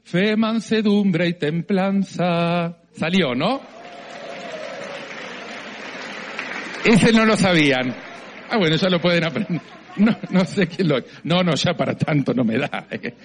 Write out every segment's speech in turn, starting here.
Fe, mansedumbre y templanza. Salió, ¿no? Ese no lo sabían. Ah, bueno, ya lo pueden aprender. No sé quién lo... No, ya para tanto no me da.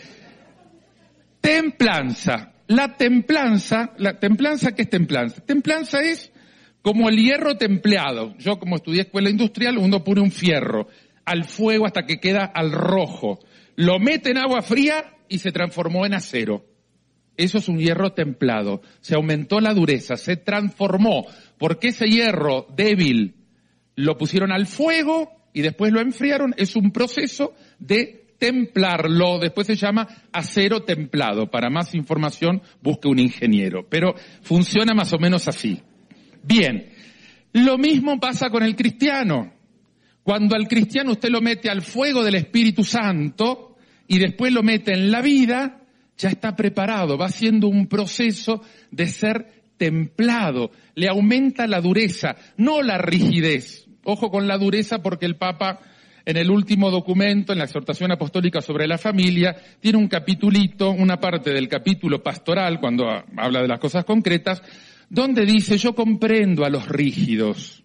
Templanza. La templanza, ¿qué es templanza? Templanza es como el hierro templeado. Yo, como estudié escuela industrial, uno pone un fierro al fuego hasta que queda al rojo. Lo mete en agua fría y se transformó en acero. Eso es un hierro templado. Se aumentó la dureza, se transformó. Porque ese hierro débil lo pusieron al fuego y después lo enfriaron. Es un proceso de templarlo. Después se llama acero templado. Para más información, busque un ingeniero. Pero funciona más o menos así. Bien, lo mismo pasa con el cristiano. Cuando al cristiano usted lo mete al fuego del Espíritu Santo y después lo mete en la vida, ya está preparado, va haciendo un proceso de ser templado, le aumenta la dureza, no la rigidez. Ojo con la dureza porque el Papa en el último documento, en la exhortación apostólica sobre la familia, tiene un capitulito, una parte del capítulo pastoral, cuando habla de las cosas concretas, donde dice, yo comprendo a los rígidos.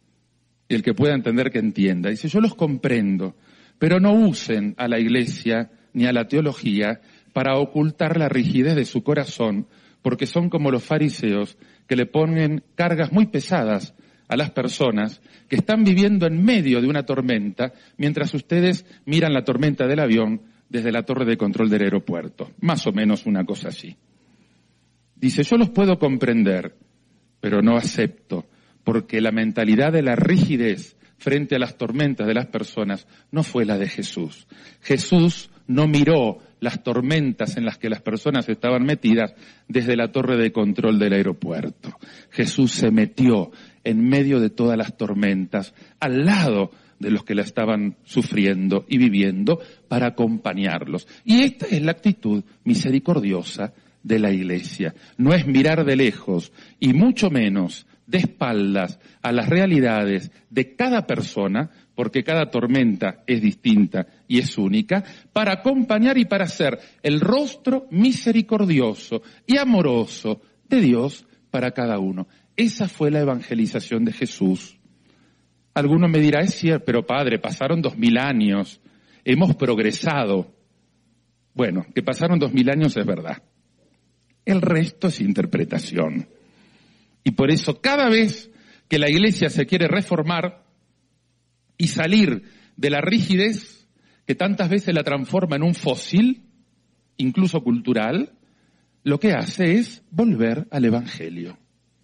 Y el que pueda entender que entienda. Dice, yo los comprendo, pero no usen a la Iglesia ni a la teología para ocultar la rigidez de su corazón, porque son como los fariseos que le ponen cargas muy pesadas a las personas que están viviendo en medio de una tormenta, mientras ustedes miran la tormenta del avión desde la torre de control del aeropuerto. Más o menos una cosa así. Dice, yo los puedo comprender, pero no acepto, porque la mentalidad de la rigidez frente a las tormentas de las personas no fue la de Jesús. Jesús no miró las tormentas en las que las personas estaban metidas desde la torre de control del aeropuerto. Jesús se metió en medio de todas las tormentas, al lado de los que la estaban sufriendo y viviendo, para acompañarlos. Y esta es la actitud misericordiosa de la Iglesia. No es mirar de lejos, y mucho menos de espaldas a las realidades de cada persona, porque cada tormenta es distinta y es única, para acompañar y para ser el rostro misericordioso y amoroso de Dios para cada uno. Esa fue la evangelización de Jesús. Alguno me dirá, es cierto, pero padre, pasaron 2000 años, hemos progresado. Bueno, que pasaron 2000 años es verdad. El resto es interpretación. Y por eso cada vez que la Iglesia se quiere reformar y salir de la rigidez que tantas veces la transforma en un fósil, incluso cultural, lo que hace es volver al Evangelio.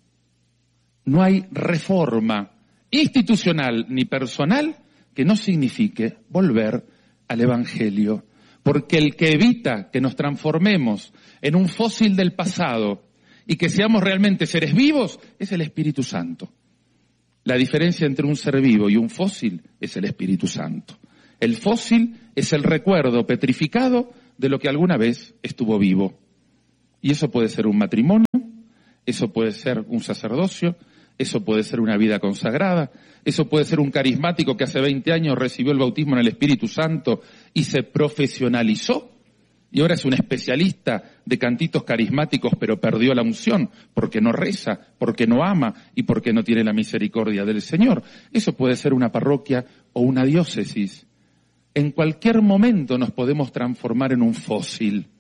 No hay reforma institucional ni personal que no signifique volver al Evangelio. Porque el que evita que nos transformemos en un fósil del pasado y que seamos realmente seres vivos es el Espíritu Santo. La diferencia entre un ser vivo y un fósil es el Espíritu Santo. El fósil es el recuerdo petrificado de lo que alguna vez estuvo vivo. Y eso puede ser un matrimonio, eso puede ser un sacerdocio, eso puede ser una vida consagrada, eso puede ser un carismático que hace 20 años recibió el bautismo en el Espíritu Santo y se profesionalizó y ahora es un especialista de cantitos carismáticos, pero perdió la unción porque no reza, porque no ama y porque no tiene la misericordia del Señor. Eso puede ser una parroquia o una diócesis. En cualquier momento nos podemos transformar en un fósil.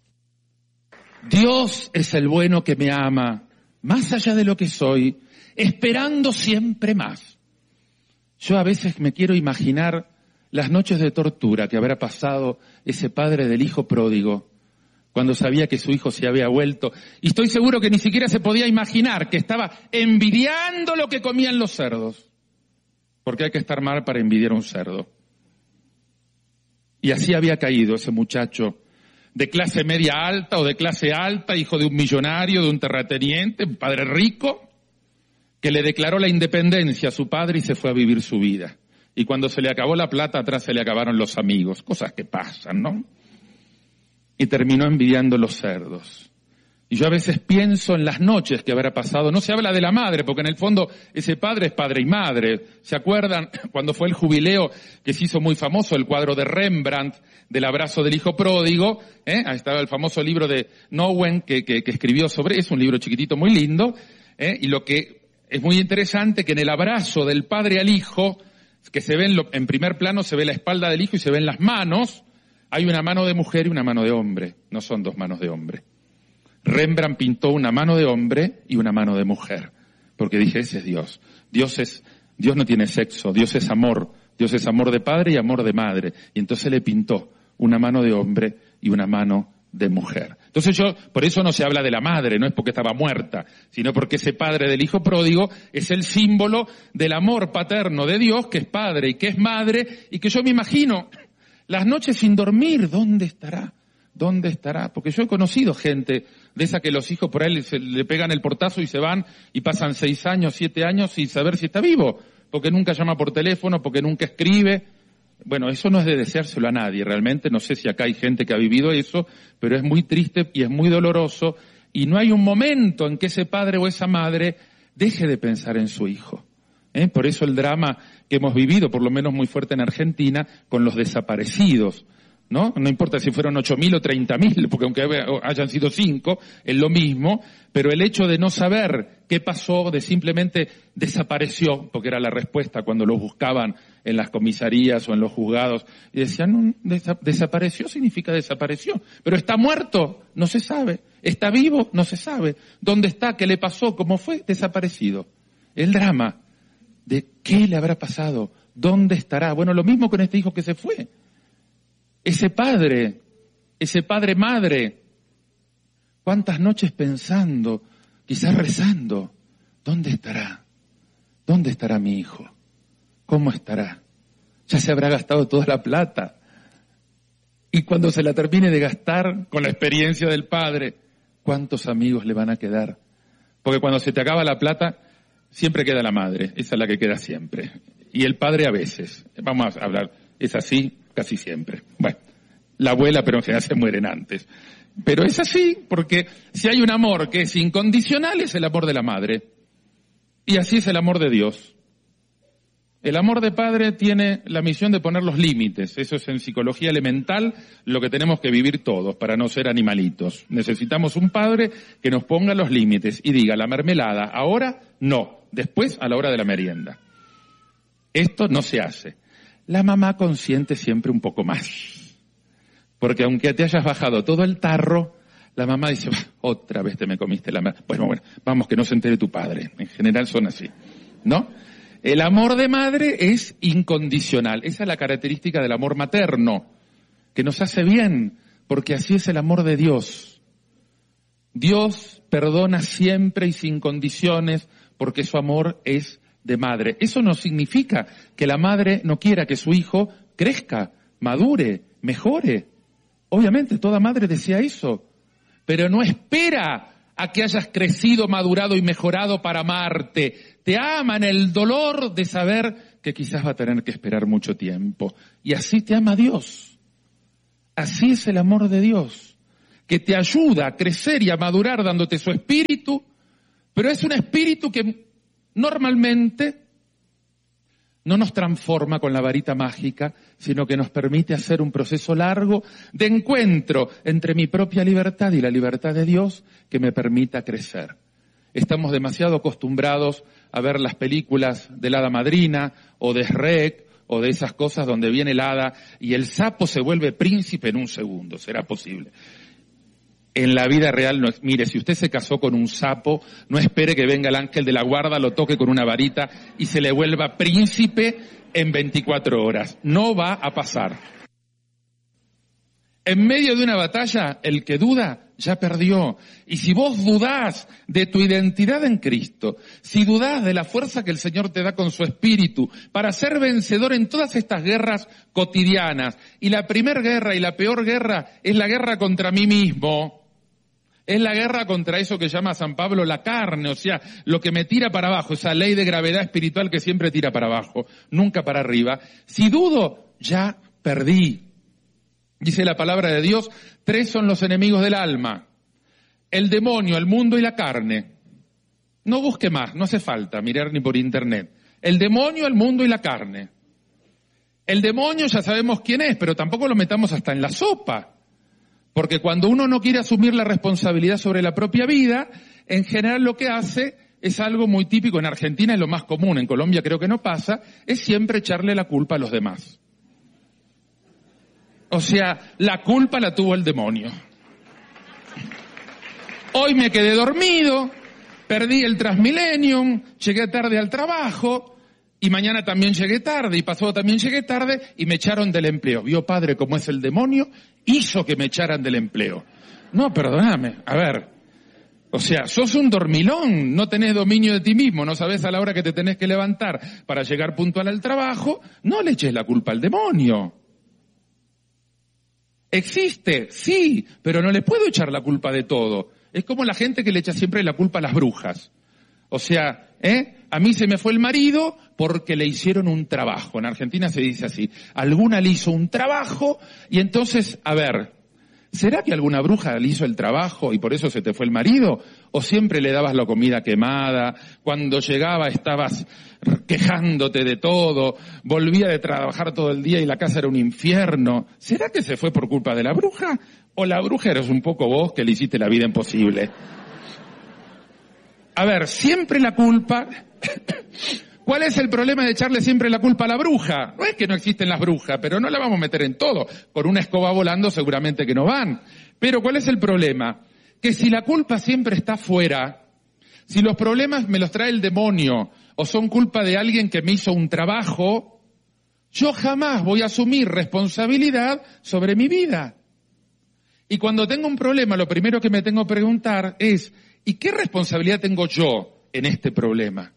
Dios es el bueno que me ama, más allá de lo que soy, esperando siempre más. Yo a veces me quiero imaginar las noches de tortura que habrá pasado ese padre del hijo pródigo cuando sabía que su hijo se había vuelto. Y estoy seguro que ni siquiera se podía imaginar que estaba envidiando lo que comían los cerdos. Porque hay que estar mal para envidiar a un cerdo. Y así había caído ese muchacho de clase media alta o de clase alta, hijo de un millonario, de un terrateniente, un padre rico, que le declaró la independencia a su padre y se fue a vivir su vida. Y cuando se le acabó la plata, atrás se le acabaron los amigos. Cosas que pasan, ¿no? Y terminó envidiando los cerdos. Y yo a veces pienso en las noches que habrá pasado. No se habla de la madre, porque en el fondo ese padre es padre y madre. ¿Se acuerdan cuando fue el jubileo que se hizo muy famoso el cuadro de Rembrandt del abrazo del hijo pródigo? Ahí estaba el famoso libro de Nouwen que escribió sobre eso, un libro chiquitito muy lindo. Y lo que es muy interesante que en el abrazo del padre al hijo, que se ve en primer plano, se ve la espalda del hijo y se ven las manos. Hay una mano de mujer y una mano de hombre. No son dos manos de hombre. Rembrandt pintó una mano de hombre y una mano de mujer, porque dije, ese es Dios. Dios no tiene sexo, Dios es amor de padre y amor de madre. Y entonces le pintó una mano de hombre y una mano de mujer. Entonces por eso no se habla de la madre, no es porque estaba muerta, sino porque ese padre del hijo pródigo es el símbolo del amor paterno de Dios, que es padre y que es madre, y que yo me imagino las noches sin dormir, ¿dónde estará? ¿Dónde estará? Porque yo he conocido gente de esa que los hijos por ahí le pegan el portazo y se van y pasan 6 años, 7 años sin saber si está vivo, porque nunca llama por teléfono, porque nunca escribe. Bueno, eso no es de deseárselo a nadie, realmente. No sé si acá hay gente que ha vivido eso, pero es muy triste y es muy doloroso, y no hay un momento en que ese padre o esa madre deje de pensar en su hijo. Por eso el drama que hemos vivido, por lo menos muy fuerte en Argentina, con los desaparecidos. ¿No? No importa si fueron 8.000 o 30.000, porque aunque hayan sido 5, es lo mismo, pero el hecho de no saber qué pasó, de simplemente desapareció, porque era la respuesta cuando los buscaban en las comisarías o en los juzgados, y decían, no, desapareció significa desapareció, pero está muerto, no se sabe, está vivo, no se sabe, dónde está, qué le pasó, cómo fue, desaparecido. El drama de qué le habrá pasado, dónde estará. Bueno, lo mismo con este hijo que se fue. Ese padre madre, cuántas noches pensando, quizás rezando, ¿dónde estará? ¿Dónde estará mi hijo? ¿Cómo estará? Ya se habrá gastado toda la plata. Y cuando se la termine de gastar con la experiencia del padre, ¿cuántos amigos le van a quedar? Porque cuando se te acaba la plata, siempre queda la madre, esa es la que queda siempre. Y el padre a veces, vamos a hablar, es así casi siempre. Bueno, la abuela, pero en general se mueren antes. Pero es así, porque si hay un amor que es incondicional, es el amor de la madre. Y así es el amor de Dios. El amor de padre tiene la misión de poner los límites. Eso es en psicología elemental lo que tenemos que vivir todos para no ser animalitos. Necesitamos un padre que nos ponga los límites y diga, la mermelada, ahora no, después a la hora de la merienda. Esto no se hace. La mamá consiente siempre un poco más. Porque aunque te hayas bajado todo el tarro, la mamá dice, otra vez te me comiste la mermelada. Bueno, vamos, que no se entere tu padre. En general son así, ¿no? El amor de madre es incondicional. Esa es la característica del amor materno, que nos hace bien, porque así es el amor de Dios. Dios perdona siempre y sin condiciones, porque su amor es de madre. Eso no significa que la madre no quiera que su hijo crezca, madure, mejore. Obviamente toda madre desea eso, pero no espera a que hayas crecido, madurado y mejorado para amarte. Te ama en el dolor de saber que quizás va a tener que esperar mucho tiempo. Y así te ama Dios. Así es el amor de Dios, que te ayuda a crecer y a madurar dándote su espíritu, pero es un espíritu que normalmente no nos transforma con la varita mágica, sino que nos permite hacer un proceso largo de encuentro entre mi propia libertad y la libertad de Dios que me permita crecer. Estamos demasiado acostumbrados a ver las películas de la hada madrina o de Shrek o de esas cosas donde viene el hada y el sapo se vuelve príncipe en un segundo. ¿Será posible? En la vida real, no es, mire, si usted se casó con un sapo, no espere que venga el ángel de la guarda, lo toque con una varita y se le vuelva príncipe en 24 horas. No va a pasar. En medio de una batalla, el que duda ya perdió. Y si vos dudás de tu identidad en Cristo, si dudás de la fuerza que el Señor te da con su Espíritu para ser vencedor en todas estas guerras cotidianas, y la primer guerra y la peor guerra es la guerra contra mí mismo, es la guerra contra eso que llama San Pablo la carne, o sea, lo que me tira para abajo, esa ley de gravedad espiritual que siempre tira para abajo, nunca para arriba. Si dudo, ya perdí. Dice la palabra de Dios, 3 son los enemigos del alma: el demonio, el mundo y la carne. No busque más, no hace falta mirar ni por internet. El demonio, el mundo y la carne. El demonio ya sabemos quién es, pero tampoco lo metamos hasta en la sopa. Porque cuando uno no quiere asumir la responsabilidad sobre la propia vida, en general lo que hace es algo muy típico. En Argentina es lo más común, en Colombia creo que no pasa, es siempre echarle la culpa a los demás. O sea, la culpa la tuvo el demonio. Hoy me quedé dormido, perdí el Transmillennium, llegué tarde al trabajo, y mañana también llegué tarde, y pasado también llegué tarde, y me echaron del empleo. ¿Vio, padre, cómo es el demonio? Hizo que me echaran del empleo. No, perdóname, a ver. O sea, sos un dormilón, no tenés dominio de ti mismo, no sabés a la hora que te tenés que levantar para llegar puntual al trabajo, no le eches la culpa al demonio. ¿Existe? Sí, pero no le puedo echar la culpa de todo. Es como la gente que le echa siempre la culpa a las brujas. O sea, a mí se me fue el marido porque le hicieron un trabajo. En Argentina se dice así. Alguna le hizo un trabajo y entonces, a ver, ¿será que alguna bruja le hizo el trabajo y por eso se te fue el marido? ¿O siempre le dabas la comida quemada? Cuando llegaba estabas quejándote de todo, volvía de trabajar todo el día y la casa era un infierno. ¿Será que se fue por culpa de la bruja? ¿O la bruja eres un poco vos que le hiciste la vida imposible? A ver, siempre la culpa. ¿Cuál es el problema de echarle siempre la culpa a la bruja? No es que no existen las brujas, pero no la vamos a meter en todo. Con una escoba volando seguramente que no van. Pero ¿cuál es el problema? Que si la culpa siempre está fuera, si los problemas me los trae el demonio o son culpa de alguien que me hizo un trabajo, yo jamás voy a asumir responsabilidad sobre mi vida. Y cuando tengo un problema, lo primero que me tengo que preguntar es, ¿y qué responsabilidad tengo yo en este problema?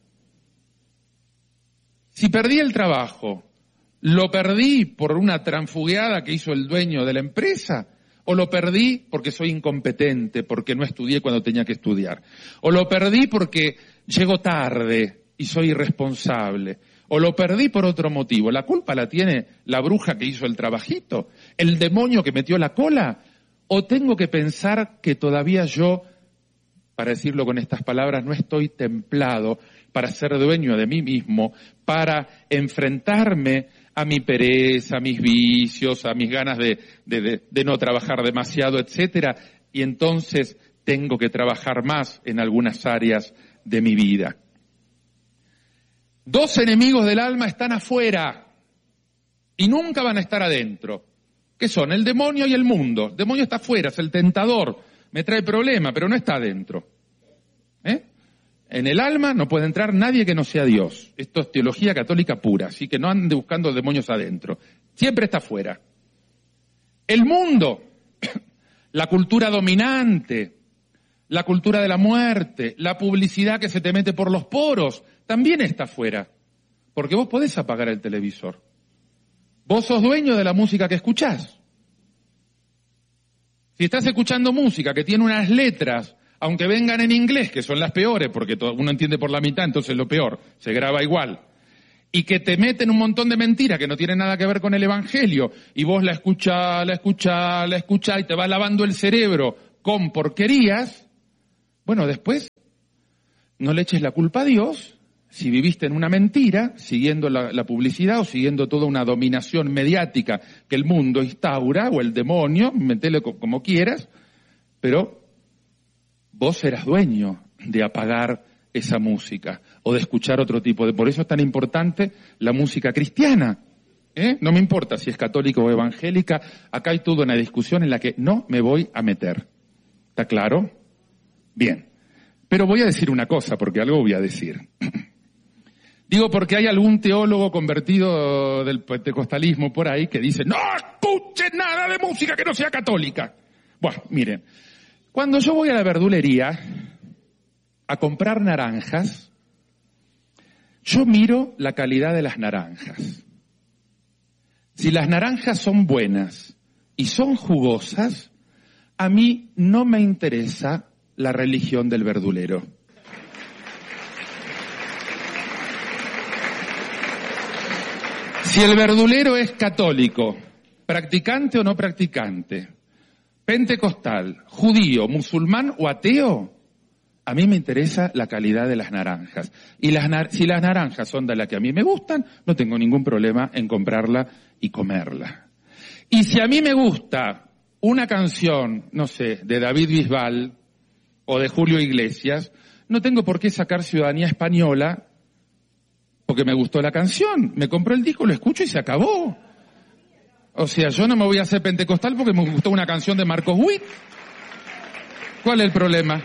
Si perdí el trabajo, ¿lo perdí por una transfugueada que hizo el dueño de la empresa? ¿O lo perdí porque soy incompetente, porque no estudié cuando tenía que estudiar? ¿O lo perdí porque llego tarde y soy irresponsable? ¿O lo perdí por otro motivo? ¿La culpa la tiene la bruja que hizo el trabajito? ¿El demonio que metió la cola? ¿O tengo que pensar que todavía yo, para decirlo con estas palabras, no estoy templado para ser dueño de mí mismo, para enfrentarme a mi pereza, a mis vicios, a mis ganas de no trabajar demasiado, etcétera, y entonces tengo que trabajar más en algunas áreas de mi vida? Dos enemigos del alma están afuera y nunca van a estar adentro. ¿Qué son? El demonio y el mundo. El demonio está afuera, es el tentador, me trae problema, pero no está adentro. En el alma no puede entrar nadie que no sea Dios. Esto es teología católica pura, así que no ande buscando demonios adentro. Siempre está afuera. El mundo, la cultura dominante, la cultura de la muerte, la publicidad que se te mete por los poros, también está afuera. Porque vos podés apagar el televisor. Vos sos dueño de la música que escuchás. Si estás escuchando música que tiene unas letras, aunque vengan en inglés, que son las peores, porque uno entiende por la mitad, entonces lo peor, se graba igual, y que te meten un montón de mentiras que no tienen nada que ver con el Evangelio, y vos la escuchás, y te va lavando el cerebro con porquerías, bueno, después no le eches la culpa a Dios si viviste en una mentira, siguiendo la publicidad o siguiendo toda una dominación mediática que el mundo instaura, o el demonio, metele como quieras, pero vos eras dueño de apagar esa música o de escuchar otro tipo de... Por eso es tan importante la música cristiana. No me importa si es católica o evangélica, acá hay toda una discusión en la que no me voy a meter. ¿Está claro? Bien. Pero voy a decir una cosa, porque algo voy a decir. Digo porque hay algún teólogo convertido del pentecostalismo por ahí que dice, no escuches nada de música que no sea católica. Bueno, miren, cuando yo voy a la verdulería a comprar naranjas, yo miro la calidad de las naranjas. Si las naranjas son buenas y son jugosas, a mí no me interesa la religión del verdulero. Si el verdulero es católico, practicante o no practicante, pentecostal, judío, musulmán o ateo, a mí me interesa la calidad de las naranjas. Y si las naranjas son de las que a mí me gustan, no tengo ningún problema en comprarla y comerla. Y si a mí me gusta una canción, no sé, de David Bisbal o de Julio Iglesias, no tengo por qué sacar ciudadanía española porque me gustó la canción. Me compro el disco, lo escucho y se acabó. O sea, yo no me voy a hacer pentecostal porque me gustó una canción de Marcos Witt. ¿Cuál es el problema?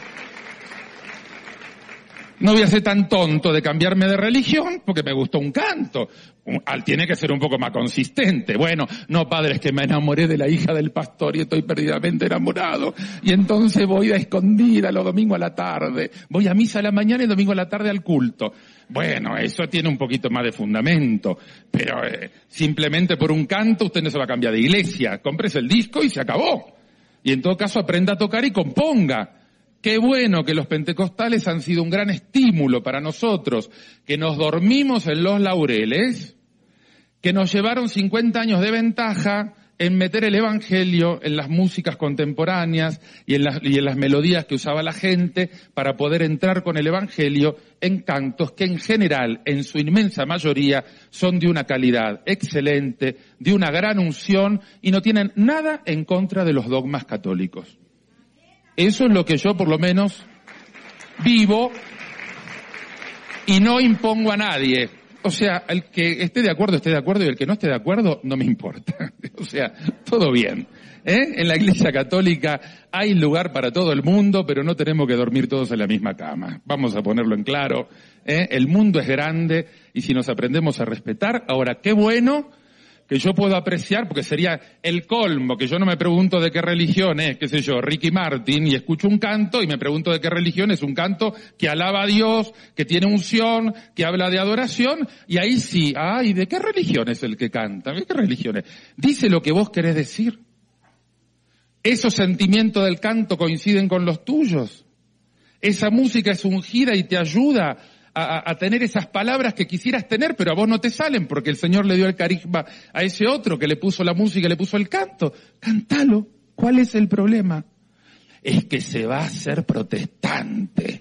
No voy a ser tan tonto de cambiarme de religión porque me gustó un canto. Tiene que ser un poco más consistente. Bueno, no, padre, es que me enamoré de la hija del pastor y estoy perdidamente enamorado. Y entonces voy a escondida los domingos a la tarde. Voy a misa a la mañana y domingo a la tarde al culto. Bueno, eso tiene un poquito más de fundamento. Pero simplemente por un canto usted no se va a cambiar de iglesia. Cómprese el disco y se acabó. Y en todo caso aprenda a tocar y componga. Qué bueno que los pentecostales han sido un gran estímulo para nosotros, que nos dormimos en los laureles, que nos llevaron 50 años de ventaja en meter el evangelio en las músicas contemporáneas y en las melodías que usaba la gente para poder entrar con el evangelio en cantos que en general, en su inmensa mayoría, son de una calidad excelente, de una gran unción y no tienen nada en contra de los dogmas católicos. Eso es lo que yo por lo menos vivo y no impongo a nadie. O sea, el que esté de acuerdo y el que no esté de acuerdo no me importa. O sea, todo bien. En la Iglesia Católica hay lugar para todo el mundo, pero no tenemos que dormir todos en la misma cama. Vamos a ponerlo en claro. El mundo es grande y si nos aprendemos a respetar, ahora qué bueno que yo puedo apreciar, porque sería el colmo, que yo no me pregunto de qué religión es, qué sé yo, Ricky Martin, y escucho un canto y me pregunto de qué religión es un canto que alaba a Dios, que tiene unción, que habla de adoración, y ahí sí, ¿y de qué religión es el que canta? ¿De qué religión es? Dice lo que vos querés decir. ¿Esos sentimientos del canto coinciden con los tuyos? Esa música es ungida y te ayuda a tener esas palabras que quisieras tener, pero a vos no te salen porque el Señor le dio el carisma a ese otro que le puso la música y le puso el canto. Cántalo. ¿Cuál es el problema? Es que se va a hacer protestante.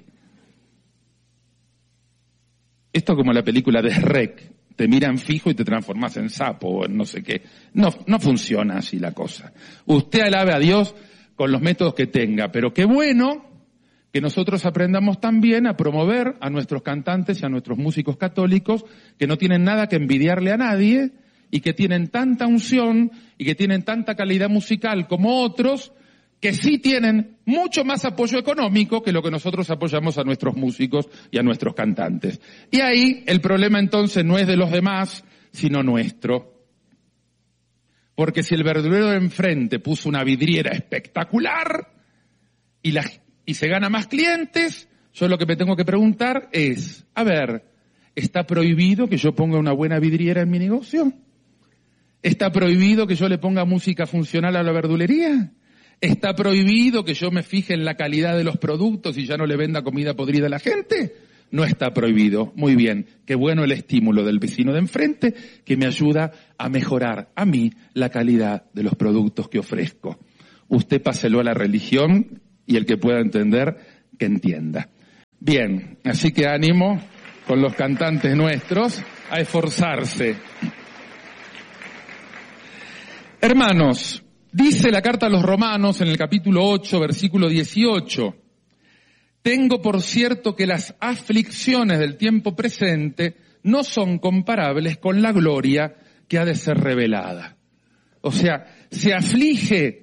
Esto como la película de Shrek. Te miran fijo y te transformas en sapo o en no sé qué. No funciona así la cosa. Usted alabe a Dios con los métodos que tenga, pero qué bueno que nosotros aprendamos también a promover a nuestros cantantes y a nuestros músicos católicos que no tienen nada que envidiarle a nadie y que tienen tanta unción y que tienen tanta calidad musical como otros que sí tienen mucho más apoyo económico que lo que nosotros apoyamos a nuestros músicos y a nuestros cantantes. Y ahí el problema entonces no es de los demás, sino nuestro. Porque si el verdulero de enfrente puso una vidriera espectacular y se gana más clientes, yo lo que me tengo que preguntar es, a ver, ¿está prohibido que yo ponga una buena vidriera en mi negocio? ¿Está prohibido que yo le ponga música funcional a la verdulería? ¿Está prohibido que yo me fije en la calidad de los productos y ya no le venda comida podrida a la gente? No está prohibido. Muy bien. Qué bueno el estímulo del vecino de enfrente que me ayuda a mejorar a mí la calidad de los productos que ofrezco. Usted páselo a la religión y el que pueda entender, que entienda. Bien, así que ánimo con los cantantes nuestros a esforzarse. Hermanos, dice la carta a los Romanos en el capítulo 8, versículo 18, tengo por cierto que las aflicciones del tiempo presente no son comparables con la gloria que ha de ser revelada. O sea, se aflige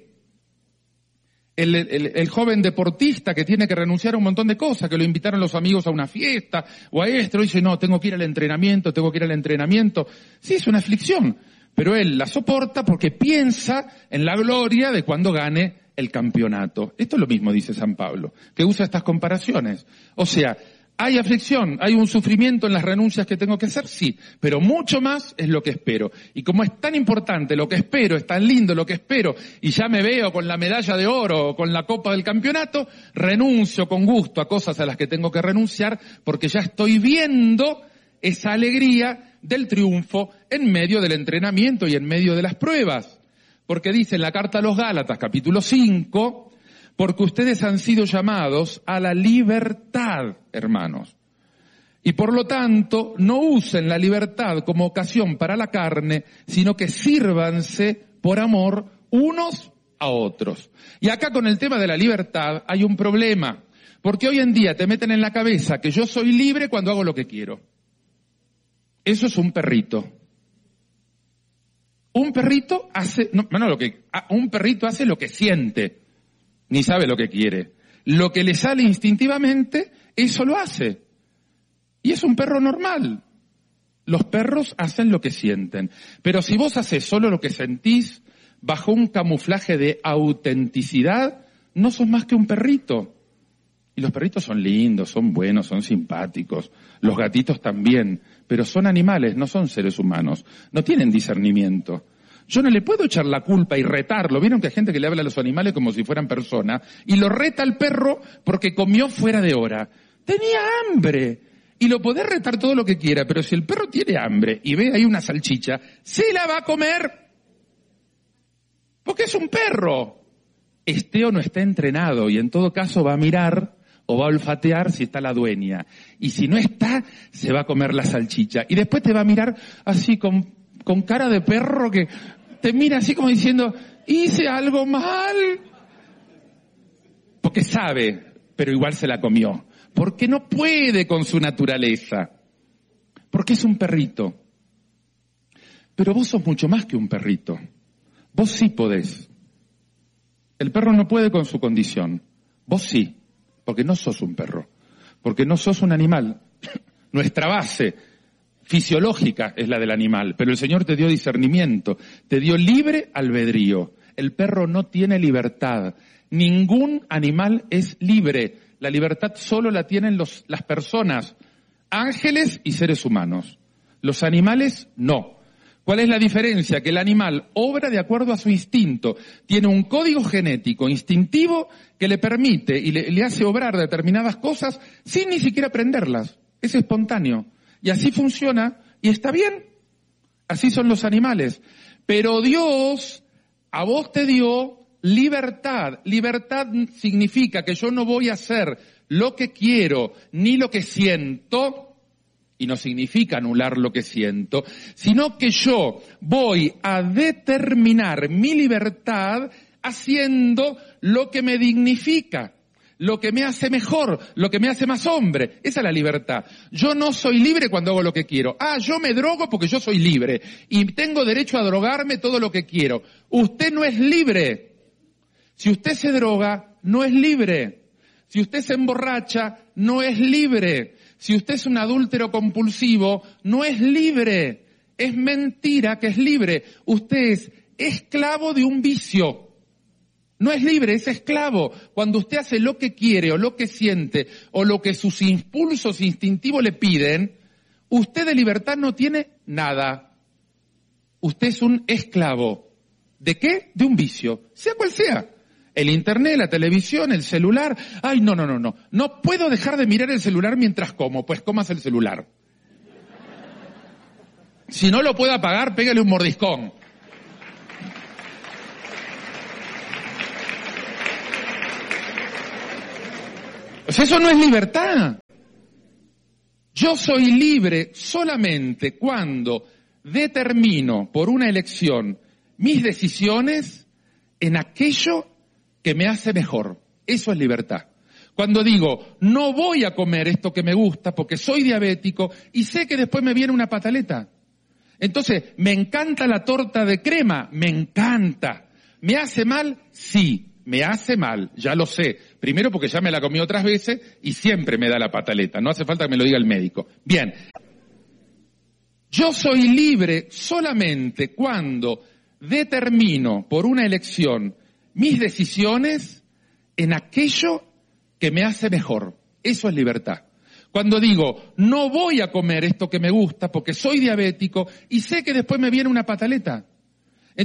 el joven deportista que tiene que renunciar a un montón de cosas, que lo invitaron los amigos a una fiesta o a esto, y dice, no, tengo que ir al entrenamiento. Sí, es una aflicción, pero él la soporta porque piensa en la gloria de cuando gane el campeonato. Esto es lo mismo, dice San Pablo, que usa estas comparaciones. O sea, ¿hay aflicción? ¿Hay un sufrimiento en las renuncias que tengo que hacer? Sí, pero mucho más es lo que espero. Y como es tan importante lo que espero, es tan lindo lo que espero, y ya me veo con la medalla de oro o con la copa del campeonato, renuncio con gusto a cosas a las que tengo que renunciar porque ya estoy viendo esa alegría del triunfo en medio del entrenamiento y en medio de las pruebas. Porque dice en la carta a los Gálatas, capítulo 5, porque ustedes han sido llamados a la libertad, hermanos. Y por lo tanto, no usen la libertad como ocasión para la carne, sino que sírvanse por amor unos a otros. Y acá con el tema de la libertad hay un problema, porque hoy en día te meten en la cabeza que yo soy libre cuando hago lo que quiero. Eso es un perrito. Un perrito hace, un perrito hace lo que siente, ni sabe lo que quiere. Lo que le sale instintivamente, eso lo hace. Y es un perro normal. Los perros hacen lo que sienten. Pero si vos haces solo lo que sentís, bajo un camuflaje de autenticidad, no sos más que un perrito. Y los perritos son lindos, son buenos, son simpáticos. Los gatitos también. Pero son animales, no son seres humanos. No tienen discernimiento. Yo no le puedo echar la culpa y retarlo. ¿Vieron que hay gente que le habla a los animales como si fueran personas? Y lo reta al perro porque comió fuera de hora. Tenía hambre. Y lo podés retar todo lo que quiera, pero si el perro tiene hambre y ve ahí una salchicha, se la va a comer. Porque es un perro. Esté o no esté entrenado y en todo caso va a mirar o va a olfatear si está la dueña. Y si no está, se va a comer la salchicha. Y después te va a mirar así con cara de perro que te mira así como diciendo, hice algo mal. Porque sabe, pero igual se la comió. Porque no puede con su naturaleza. Porque es un perrito. Pero vos sos mucho más que un perrito. Vos sí podés. El perro no puede con su condición. Vos sí. Porque no sos un perro. Porque no sos un animal. Nuestra base fisiológica es la del animal. Pero el Señor te dio discernimiento. Te dio libre albedrío. El perro no tiene libertad. Ningún animal es libre. La libertad solo la tienen las personas, ángeles y seres humanos. Los animales no. ¿Cuál es la diferencia? Que el animal obra de acuerdo a su instinto. Tiene un código genético instintivo que le permite y le hace obrar determinadas cosas sin ni siquiera aprenderlas. Es espontáneo. Y así funciona y está bien. Así son los animales. Pero Dios a vos te dio libertad. Libertad significa que yo no voy a hacer lo que quiero ni lo que siento, y no significa anular lo que siento, sino que yo voy a determinar mi libertad haciendo lo que me dignifica, lo que me hace mejor, lo que me hace más hombre. Esa es la libertad. Yo no soy libre cuando hago lo que quiero. Yo me drogo porque yo soy libre y tengo derecho a drogarme todo lo que quiero. Usted no es libre. Si usted se droga, no es libre. Si usted se emborracha, no es libre. Si usted es un adúltero compulsivo, no es libre. Es mentira que es libre. Usted es esclavo de un vicio. No es libre, es esclavo. Cuando usted hace lo que quiere o lo que siente o lo que sus impulsos instintivos le piden, usted de libertad no tiene nada. Usted es un esclavo. ¿De qué? De un vicio, sea cual sea. El internet, la televisión, el celular. No. No puedo dejar de mirar el celular mientras como. Pues comas el celular. Si no lo puede apagar, pégale un mordiscón. Pues eso no es libertad. Yo soy libre solamente cuando determino por una elección mis decisiones en aquello que me hace mejor. Eso es libertad. Cuando digo, no voy a comer esto que me gusta porque soy diabético y sé que después me viene una pataleta. Entonces, ¿me encanta la torta de crema? Me encanta. ¿Me hace mal? Sí, me hace mal, ya lo sé. Primero porque ya me la comí otras veces y siempre me da la pataleta. No hace falta que me lo diga el médico. Bien. Yo soy libre solamente cuando determino por una elección mis decisiones en aquello que me hace mejor. Eso es libertad. Cuando digo, no voy a comer esto que me gusta porque soy diabético y sé que después me viene una pataleta.